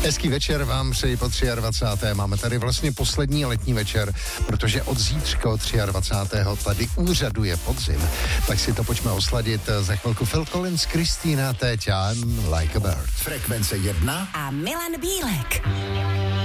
Hezký večer vám přeji po 23. Máme tady vlastně poslední letní večer, protože od zítřka od 23. tady úřaduje podzim. Tak si to pojďme osladit. Za chvilku Phil Collins, Christina, teď I'm Like a Bird. Frekvence 1 a Milan Bílek.